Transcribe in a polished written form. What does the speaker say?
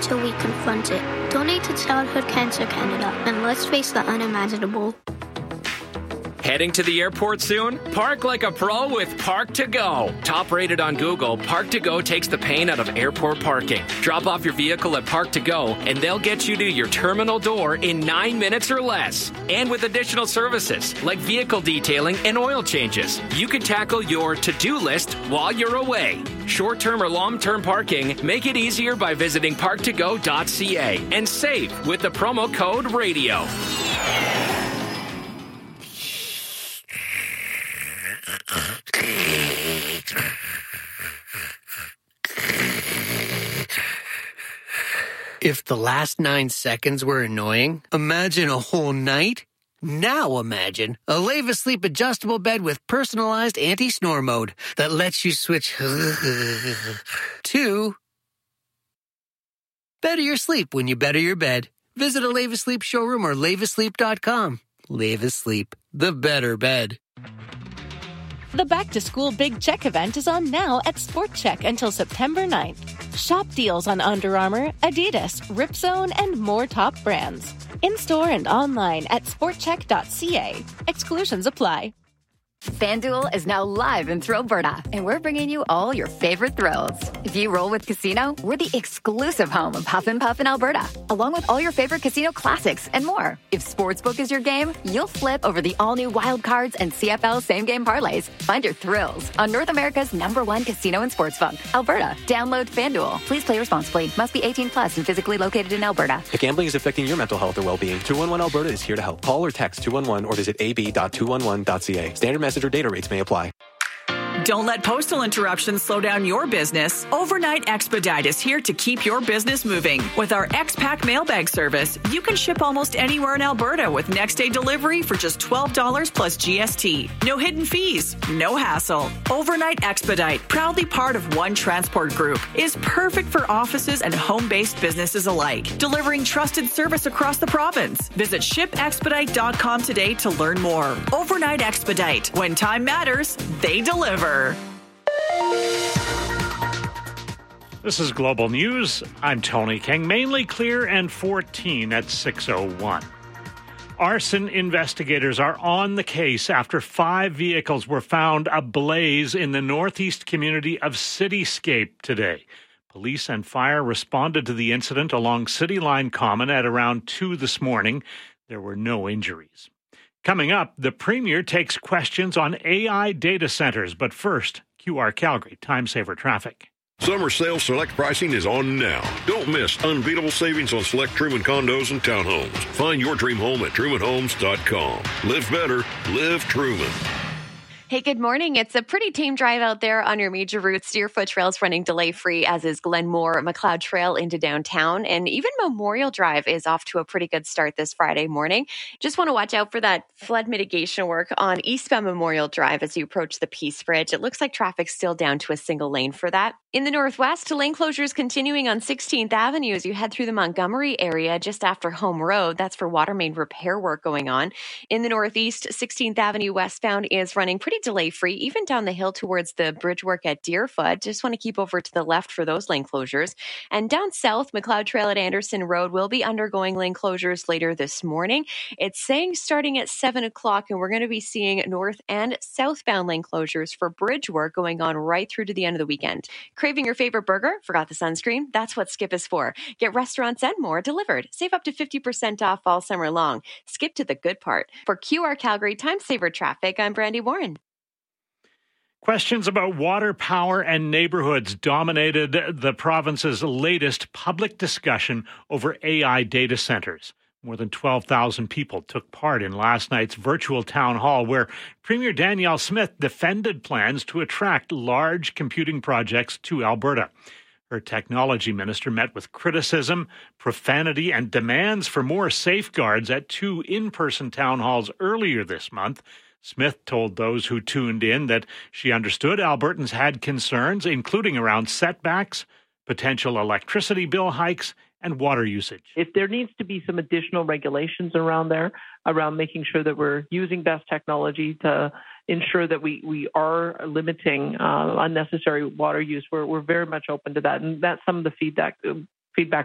till we confront it. Donate to Childhood Cancer Canada, and let's face the unimaginable. Heading to the airport soon? Park like a pro with Park to Go. Top rated on Google, Park to Go takes the pain out of airport parking. Drop off your vehicle at Park to Go, and they'll get you to your terminal door in 9 minutes or less. And with additional services like vehicle detailing and oil changes, you can tackle your to-do list while you're away. Short-term or long-term parking, make it easier by visiting parktogo.ca and save with the promo code RADIO. If the last 9 seconds were annoying, imagine a whole night. Now imagine a Leva Sleep adjustable bed with personalized anti-snore mode that lets you switch to better your sleep when you better your bed. Visit a Leva Sleep showroom or lavasleep.com. Leva Sleep, the better bed. The Back to School Big Check event is on now at Sport Check until September 9th. Shop deals on Under Armour, Adidas, Ripzone, and more top brands. In-store and online at sportcheck.ca. Exclusions apply. FanDuel is now live in Thrillberta, and we're bringing you all your favorite thrills. If you roll with Casino, we're the exclusive home of Huff and Puff in Alberta, along with all your favorite casino classics and more. If Sportsbook is your game, you'll flip over the all-new Wild Cards and CFL same-game parlays. Find your thrills on North America's #1 casino and sportsbook, Alberta. Download FanDuel. Please play responsibly. Must be 18 plus and physically located in Alberta. If gambling is affecting your mental health or well-being, 211 Alberta is here to help. Call or text 211 or visit ab.211.ca. Standard message or data rates may apply. Don't let postal interruptions slow down your business. Overnight Expedite is here to keep your business moving. With our X-Pack mailbag service, you can ship almost anywhere in Alberta with next-day delivery for just $12 plus GST. No hidden fees, no hassle. Overnight Expedite, proudly part of One Transport Group, is perfect for offices and home-based businesses alike, delivering trusted service across the province. Visit shipexpedite.com today to learn more. Overnight Expedite. When time matters, they deliver. This is Global News. I'm Tony King. Mainly clear and 14 at 6:01. Arson investigators are on the case after 5 vehicles were found ablaze in the northeast community of Cityscape today. Police and fire responded to the incident along City Line Common at around 2 this morning. There were no injuries. Coming up, the Premier takes questions on AI data centers. But first, QR Calgary Time Saver Traffic. Summer sale select pricing is on now. Don't miss unbeatable savings on select Truman condos and townhomes. Find your dream home at trumanhomes.com. Live better, live Truman. Hey, good morning. It's a pretty tame drive out there on your major routes. Deerfoot Trail's running delay-free, as is Glenmore McLeod Trail into downtown. And even Memorial Drive is off to a pretty good start this Friday morning. Just want to watch out for that flood mitigation work on eastbound Memorial Drive as you approach the Peace Bridge. It looks like traffic's still down to a single lane for that. In the northwest, lane closures continuing on 16th Avenue as you head through the Montgomery area just after Home Road. That's for water main repair work going on. In the northeast, 16th Avenue westbound is running pretty delay-free, even down the hill towards the bridge work at Deerfoot. Just want to keep over to the left for those lane closures. And down south, McLeod Trail at Anderson Road will be undergoing lane closures later this morning. It's saying starting at 7 o'clock, and we're going to be seeing north and southbound lane closures for bridge work going on right through to the end of the weekend. Craving your favorite burger? Forgot the sunscreen? That's what Skip is for. Get restaurants and more delivered. Save up to 50% off all summer long. Skip to the good part. For QR Calgary Time Saver Traffic, I'm Brandy Warren. Questions about water, power, and neighborhoods dominated the province's latest public discussion over AI data centers. More than 12,000 people took part in last night's virtual town hall where Premier Danielle Smith defended plans to attract large computing projects to Alberta. Her technology minister met with criticism, profanity, and demands for more safeguards at 2 in-person town halls earlier this month. Smith told those who tuned in that she understood Albertans had concerns, including around setbacks, potential electricity bill hikes, and water usage. If there needs to be some additional regulations around there, around making sure that we're using best technology to ensure that we are limiting unnecessary water use, we're very much open to that. And that's some of the feedback